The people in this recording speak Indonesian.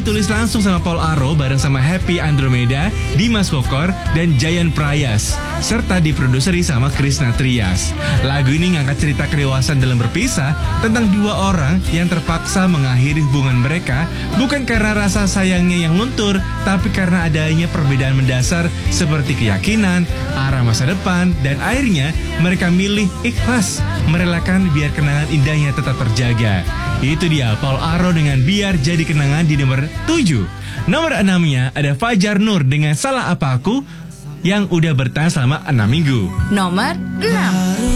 ditulis langsung sama Paul Aro bareng sama Happy Andromeda, Dimas Kokor, dan Jayan Prayas, serta diproduseri sama Krishna Trias. Lagu ini ngangkat cerita kedewasaan dalam berpisah tentang dua orang yang terpaksa mengakhiri hubungan mereka bukan karena rasa sayangnya yang luntur, tapi karena adanya perbedaan mendasar seperti keyakinan, arah masa depan, dan akhirnya mereka milih ikhlas, merelakan biar kenangan indahnya tetap terjaga. Itu dia Paul Aro dengan Biar Jadi Kenangan di nomor 7. Nomor 6-nya ada Fajar Nur dengan Salah Apa Aku yang udah bertahan selama 6 minggu. Nomor 6.